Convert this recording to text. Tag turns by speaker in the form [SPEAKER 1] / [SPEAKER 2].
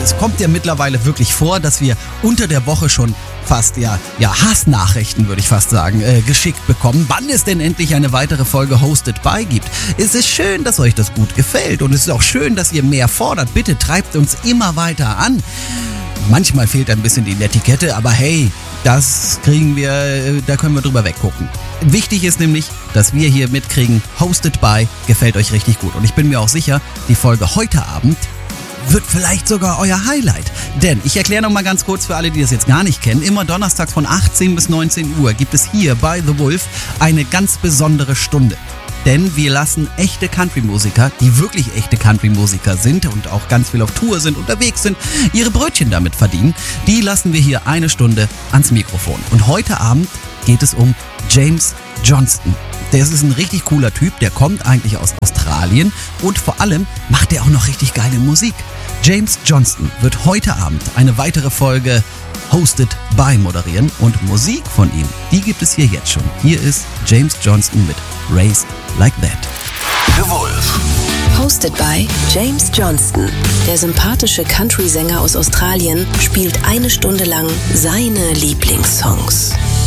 [SPEAKER 1] es kommt ja mittlerweile wirklich vor, dass wir unter der Woche schon fast Hassnachrichten, würde ich fast sagen, geschickt bekommen, wann es denn endlich eine weitere Folge Hosted by gibt. Es ist schön, dass euch das gut gefällt und es ist auch schön, dass ihr mehr fordert. Bitte treibt uns immer weiter an. Manchmal fehlt ein bisschen die Netiquette, aber hey, das kriegen wir, da können wir drüber weggucken. Wichtig ist nämlich, dass wir hier mitkriegen, Hosted by gefällt euch richtig gut. Und ich bin mir auch sicher, die Folge heute Abend wird vielleicht sogar euer Highlight. Denn ich erkläre noch mal ganz kurz für alle, die das jetzt gar nicht kennen. Immer donnerstags von 18 bis 19 Uhr gibt es hier bei The Wolf eine ganz besondere Stunde. Denn wir lassen echte Country-Musiker, die wirklich echte Country-Musiker sind und auch ganz viel auf Tour sind, unterwegs sind, ihre Brötchen damit verdienen. Die lassen wir hier eine Stunde ans Mikrofon. Und heute Abend geht es um James Johnston. Der ist ein richtig cooler Typ, der kommt eigentlich aus Australien und vor allem macht er auch noch richtig geile Musik. James Johnston wird heute Abend eine weitere Folge Hosted by moderieren und Musik von ihm, die gibt es hier jetzt schon. Hier ist James Johnston mit Raised Like That.
[SPEAKER 2] The Wolf.
[SPEAKER 3] Hosted by James Johnston. Der sympathische Country-Sänger aus Australien spielt eine Stunde lang seine Lieblingssongs.